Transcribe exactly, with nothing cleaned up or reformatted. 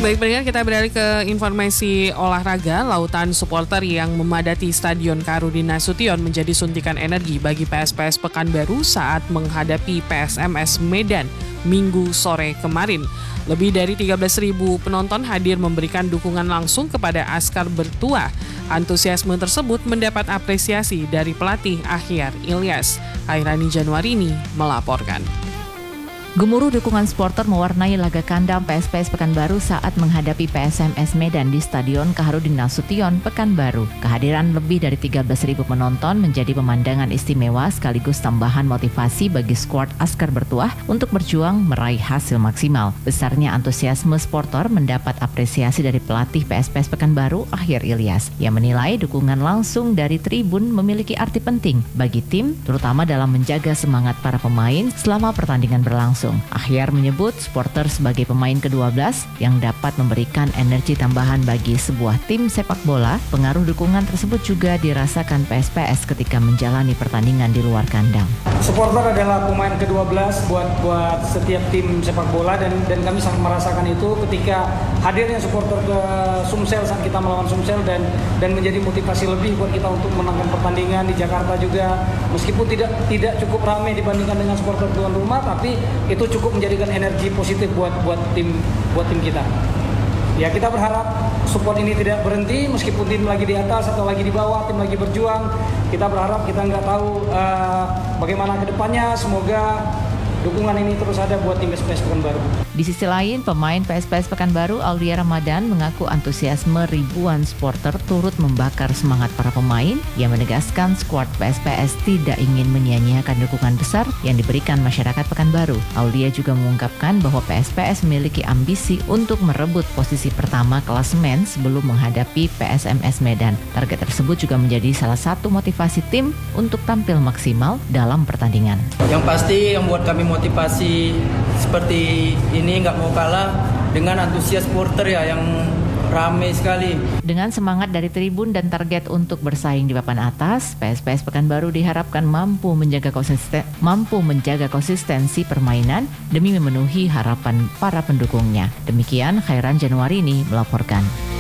Baik, pendengar, kita beralih ke informasi olahraga. Lautan supporter yang memadati Stadion Kaharudin Nasution menjadi suntikan energi bagi P S P S Pekanbaru saat menghadapi P S M S Medan Minggu sore kemarin. Lebih dari tiga belas ribu penonton hadir memberikan dukungan langsung kepada Askar Bertuah. Antusiasme tersebut mendapat apresiasi dari pelatih Akhyar Ilyas. Hairani Januarini melaporkan. Gemuruh dukungan supporter mewarnai laga kandang P S P S Pekanbaru saat menghadapi P S M S Medan di Stadion Kaharudin Nasution, Pekanbaru. Kehadiran lebih dari tiga belas ribu penonton menjadi pemandangan istimewa sekaligus tambahan motivasi bagi skuad Askar Bertuah untuk berjuang meraih hasil maksimal. Besarnya antusiasme supporter mendapat apresiasi dari pelatih P S P S Pekanbaru, Akhyar Ilyas, yang menilai dukungan langsung dari tribun memiliki arti penting bagi tim, terutama dalam menjaga semangat para pemain selama pertandingan berlangsung. Akhyar menyebut supporter sebagai pemain kedua belas yang dapat memberikan energi tambahan bagi sebuah tim sepak bola. Pengaruh dukungan tersebut juga dirasakan P S P S ketika menjalani pertandingan di luar kandang. Supporter adalah pemain kedua belas buat buat setiap tim sepak bola dan dan kami sangat merasakan itu ketika hadirnya supporter ke Sumsel saat kita melawan Sumsel dan dan menjadi motivasi lebih buat kita untuk menangkan pertandingan di Jakarta juga. Meskipun tidak tidak cukup ramai dibandingkan dengan supporter tuan rumah, tapi itu cukup menjadikan energi positif buat buat tim buat tim kita. Ya, kita berharap support ini tidak berhenti meskipun tim lagi di atas atau lagi di bawah, tim lagi berjuang. Kita berharap, kita nggak tahu uh, bagaimana ke depannya. Semoga dukungan ini terus ada buat tim P S P S Pekanbaru. Di sisi lain, pemain P S P S Pekanbaru, Aulia Ramadan, mengaku antusiasme ribuan supporter turut membakar semangat para pemain. Ia menegaskan skuad P S P S tidak ingin menyia-nyiakan dukungan besar yang diberikan masyarakat Pekanbaru. Aulia juga mengungkapkan bahwa P S P S memiliki ambisi untuk merebut posisi pertama klasemen sebelum menghadapi P S M S Medan. Target tersebut juga menjadi salah satu motivasi tim untuk tampil maksimal dalam pertandingan. Yang pasti yang buat kami motivasi seperti ini nggak mau kalah dengan antusias supporter ya yang ramai sekali. Dengan semangat dari tribun dan target untuk bersaing di papan atas, P S P S Pekanbaru diharapkan mampu menjaga konsisten, mampu menjaga konsistensi permainan demi memenuhi harapan para pendukungnya. Demikian Khairan Januarini melaporkan.